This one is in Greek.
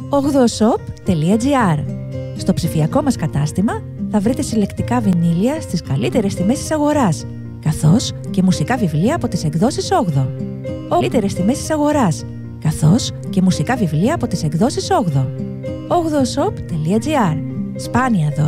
8shop.gr. Στο ψηφιακό μας κατάστημα θα βρείτε συλλεκτικά βινίλια στις καλύτερες τιμές της αγοράς, καθώς και μουσικά βιβλία από τις εκδόσεις 8. Καλύτερες τιμές της αγοράς, καθώς και μουσικά βιβλία από τις εκδόσεις 8. 8shop.gr. Σπάνια δώρα